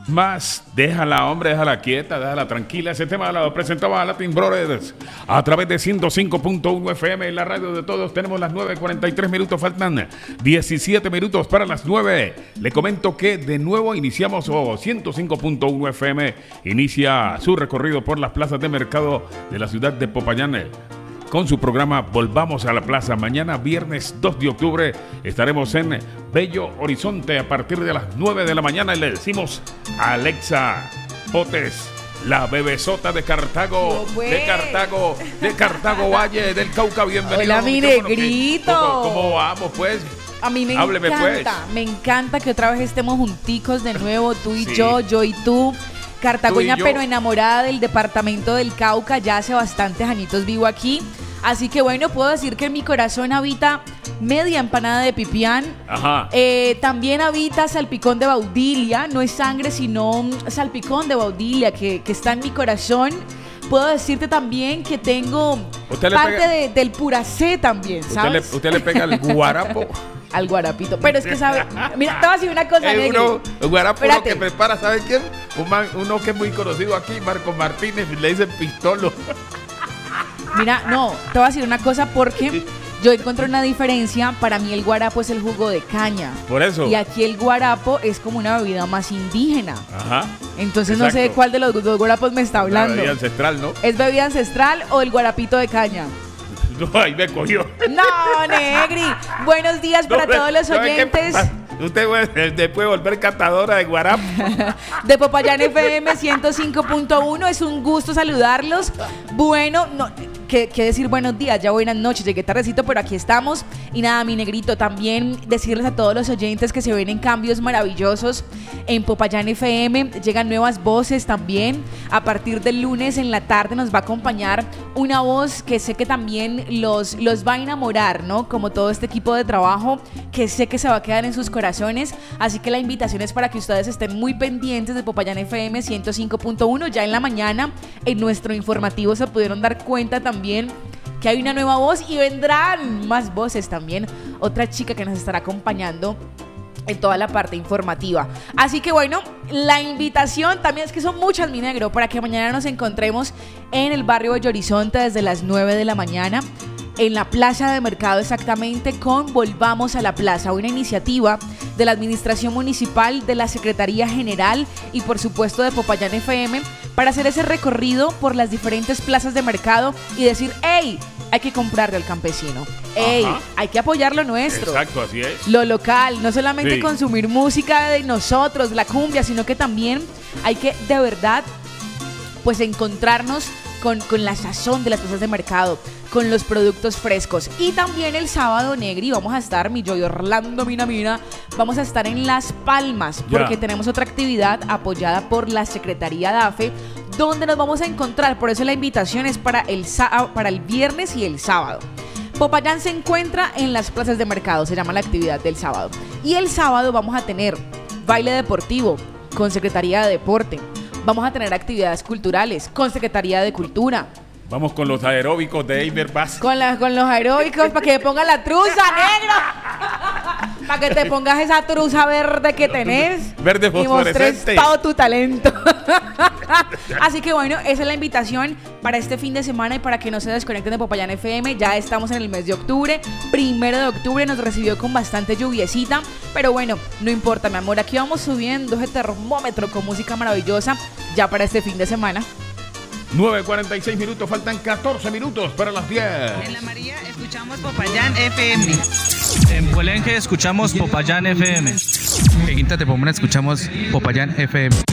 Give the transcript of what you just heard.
más. Déjala, hombre, déjala quieta, déjala tranquila. Ese tema lo presentaba Latin Brothers a través de 105.1 FM en la radio de todos. Tenemos las 9:43 minutos, faltan 17 minutos para las 9. Le comento que de nuevo iniciamos 105.1 FM inicia su recorrido por las plazas de mercado de la ciudad de Popayán con su programa Volvamos a la Plaza. Mañana, viernes 2 de octubre, estaremos en Bello Horizonte a partir de las 9 de la mañana y le decimos a Alexa Potes, la bebesota de Cartago, de Cartago Valle, del Cauca, bienvenido. Hola, mi negrito. ¿Cómo vamos, pues? A mí me Hábleme, encanta, pues. me encanta que otra vez estemos junticos de nuevo, tú y Sí. yo y tú. Cartagüeña, Tú y yo. pero enamorada del departamento del Cauca, ya hace bastantes añitos vivo aquí. Así que bueno, puedo decir que en mi corazón habita media empanada de pipián. Ajá. También habita salpicón de baudilia, no es sangre, sino salpicón de baudilia que está en mi corazón. Puedo decirte también que tengo Usted le parte pega- del puracé también, ¿sabes? Usted le pega el guarapo. Al guarapito. Pero es que sabe, mira, te voy a decir una cosa, negro. El guarapo lo Espérate. que prepara, ¿sabe quién? Uno que es muy conocido aquí, Marco Martínez, le dicen pistolo. Mira, no, te voy a decir una cosa porque yo encontré una diferencia. Para mí el guarapo es el jugo de caña. Por eso. Y aquí el guarapo es como una bebida más indígena. Ajá. Entonces no sé de Exacto. cuál de los dos guarapos me está La hablando. bebida ancestral, ¿no? ¿Es bebida ancestral o el guarapito de caña? No, ahí me cogió. No, Negri. Buenos días para No, todos los ¿sabe qué oyentes pasa? Usted puede volver catadora de guarapo. de Popayán FM 105.1. Es un gusto saludarlos. Bueno, no, ¿qué decir buenos días? Ya buenas noches, llegué tardecito, pero aquí estamos. Y nada, mi negrito, también decirles a todos los oyentes que se ven en cambios maravillosos en Popayán FM. Llegan nuevas voces también. A partir del lunes en la tarde nos va a acompañar una voz que sé que también los va a enamorar, ¿no? Como todo este equipo de trabajo que sé que se va a quedar en sus corazones. Así que la invitación es para que ustedes estén muy pendientes de Popayán FM 105.1. Ya en la mañana en nuestro informativo se pudieron dar cuenta también que hay una nueva voz y vendrán más voces también. Otra chica que nos estará acompañando en toda la parte informativa. Así que bueno, la invitación también es que son muchas, mi negro, para que mañana nos encontremos en el barrio Bello Horizonte desde las 9 de la mañana. En la plaza de mercado exactamente con Volvamos a la Plaza, una iniciativa de la Administración Municipal, de la Secretaría General y por supuesto de Popayán FM para hacer ese recorrido por las diferentes plazas de mercado y decir, ¡hey! Hay que comprarle al campesino. ¡Ey! Ajá. Hay que apoyar lo nuestro. Exacto, así es. Lo local, no solamente Sí. consumir música de nosotros, la cumbia, sino que también hay que de verdad pues encontrarnos con la sazón de las plazas de mercado, con los productos frescos. Y también el sábado, Negri, vamos a estar, mi Joy Orlando, mina, vamos a estar en Las Palmas, porque tenemos otra actividad apoyada por la Secretaría DAFE, donde nos vamos a encontrar. Por eso la invitación es para el viernes y el sábado. Popayán se encuentra en las plazas de mercado, se llama la actividad del sábado. Y el sábado vamos a tener baile deportivo con Secretaría de Deporte. Vamos a tener actividades culturales con Secretaría de Cultura. Vamos con los aeróbicos de Eiber Paz. Con los aeróbicos para que me pongan la truza, negro. Para que te pongas esa truza verde que tenés. Verde y mostres fosforescente. todo tu talento. Así que bueno, esa es la invitación para este fin de semana y para que no se desconecten de Popayán FM. Ya estamos en el mes de octubre. 1 de octubre nos recibió con bastante lluviecita. Pero bueno, no importa, mi amor. Aquí vamos subiendo ese termómetro con música maravillosa ya para este fin de semana. 9:46 minutos, faltan 14 minutos para las 10. En La María escuchamos Popayán FM. En Puelenque escuchamos Popayán FM. En Quinta Tepomona escuchamos Popayán FM.